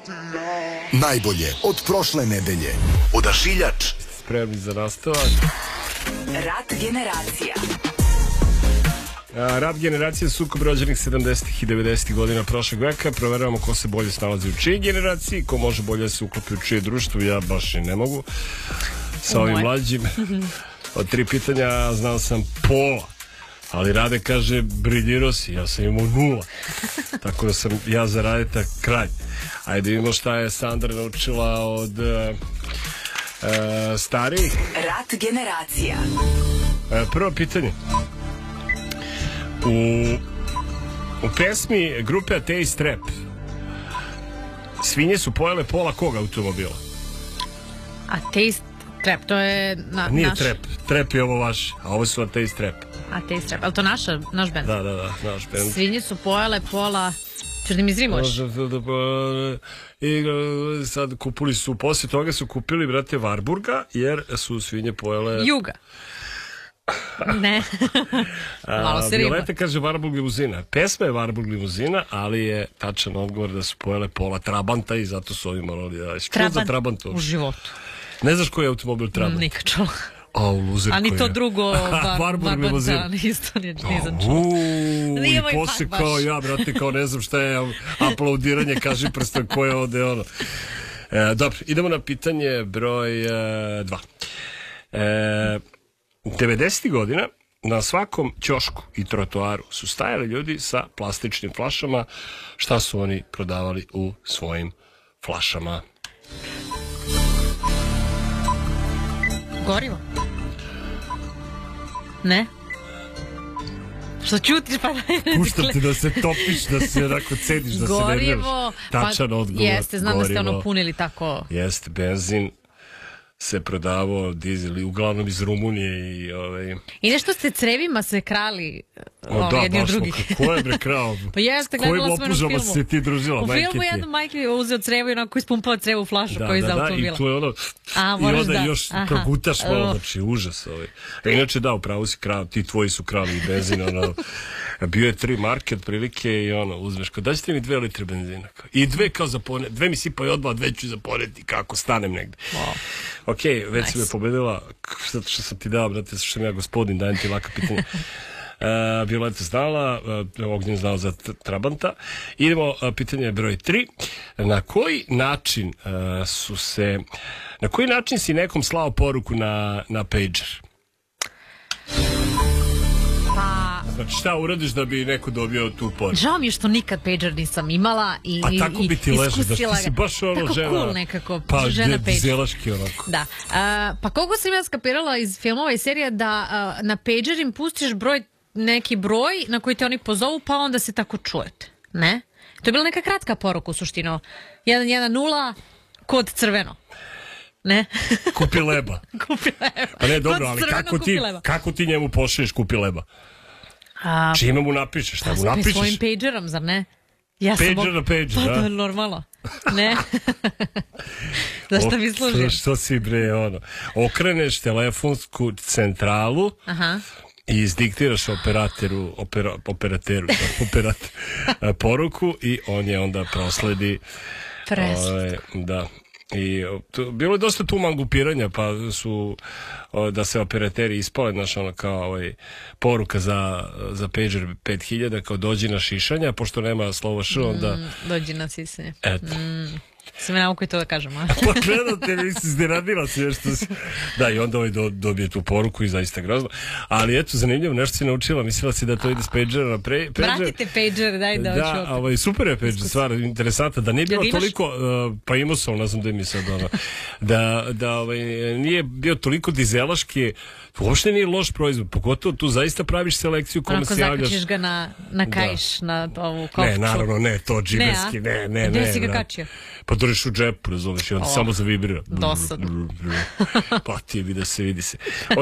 Najbolje od prošle nedelje. Odašiljač. Spremni za nastavak. Rat generacija. Rat generacije sukob rođenih 70. i 90. godina prošlog veka. Proveravamo ko se bolje snalazi u čijoj generaciji, ko može bolje se uklopi u čije društvo. Ja baš i ne mogu sa ovim mlađim. Od 3 pitanja znao sam pola, ali Rade kaže briljirao si, ja sam imao 0. Tako da sam ja za Radeta kralj. Ajde vidimo šta je Sandra naučila od starijih. Rat generacija. Prvo pitanje. U pesmi grupe Ateist Rap svinje su pojele pola kog automobila? Ateist Rap, to je Nije naš... Trap, Trap je ovo vaš, a ovo su Ateist Rap. Ateist Rap, ali to naš band? Da, naš band. Svinje su pojele pola... Češ da mi izrimoš? I sad kupili su, poslije toga su kupili, brate, Varburga, jer su svinje pojele... Juga. Ne. Malo se rima. Violeta kaže Varburg limuzina. Pesma je Varburg limuzina, ali je tačan odgovor da su pojele pola Trabanta i zato su ovi morali da... Trabant Trabant u životu. Ne znaš koji je automobil Trabant? Nikad čula. A ni to drugo Varburg limuzina. Isto nisam čula. I posle kao ja, brate, kao ne znam šta je aplaudiranje, kaži prstom ko je ovde ono. Dobro, idemo na pitanje broj 2. 90. godina na svakom ćošku i trotoaru su stajali ljudi sa plastičnim flašama. Šta su oni prodavali u svojim flašama? Gorivo? Ne? Što ćutiš pa... Puštam ti da se topiš, da se onako cediš, da se ne gledaš. Tačan odgovor. Jeste, znam da ste ono punili tako... Jeste, benzin se prodavao, dizel, uglavnom iz Rumunije i nešto ste crevima se krali jedni od drugih. Ko je bre krao? Pa jeste, gledala smo u filmu. Se ti družila, u filmu jedna majka je uzeo crevo i onako ispumpao crevo u flašu koji iz automobila. I tu je ono, i onda još progutaš malo, znači užas. Inače da, upravo si krao, ti tvoji su krali i benzin, ono, bio je 3 marke otprilike i ono, uzmeš kao, daćete mi 2 litre benzina. I 2 kao za ponet, 2 mi sipaju odmah, 2 ću za poneti, kako stanem negde. Ok, već si me pobedila, zato što sam ti dao, brate, što sam ja gospodin, dajem ti laka pitanja. Violeta znala, Ognjen znao za Trabanta. Idemo, pitanje broj 3. Na koji način si nekom slao poruku na pager? Znači šta uradiš da bi neko dobio tu poruku? Žao mi je što nikad pager nisam imala i iskusila ga. A tako bi ti leži, da ti si baš ono tako žena. Tako cool nekako, pa, žena pager. Zelaški onako. Da. Pa koliko sam ja skapirala iz filmova i serija da na pager im pustiš neki broj na koji te oni pozovu pa onda se tako čujete. Ne? To je bila neka kratka poruka u suštino. 110 kod crveno. Ne? Kupi leba. Kupi leba. A ne, dobro, ali kako ti njemu pošliješ kupi leba? Čime mu napišeš? Šta mu napišeš? Svojim pagerom, zar ne? Pager na pager, da? Pa normalno. Ne? Zašto mi služi? Što si bre, ono? Okreneš telefonsku centralu i izdiktiraš operateru poruku i on je onda prosledi. Da. I bilo je dosta tu mangupiranja, pa su da se operateri ispale, znaš, ono kao poruka za pager 5000, kao dođi na šišanja, pošto nema slova š, onda... Dođi na sisanje. Eto. Sam je nauko i to da kažem, a? Pa gledate, mi se izneradila sve što si... Da, i onda dobije tu poruku i zaista grozno. Ali eto, zanimljivo, nešto si naučila, mislila si da to ide s pagera na pager. Vratite pager, daj da hoću opet. Super je pager, stvar interesantna, da nije bilo toliko, pa imao sam, ne znam da mi sad ono, da nije bio toliko dizelaški, uopšte nije loš proizvod, pogotovo tu zaista praviš selekciju kome se javljaš. Onako zakačiš ga na kaiš, na ovu kopču. Ne, naravno, ne, to džiberski, ne. Gde si ga kačio? Pa držiš u džepu, razumeš, i on samo zavibrira. Dosadno. Pa ti vidi se.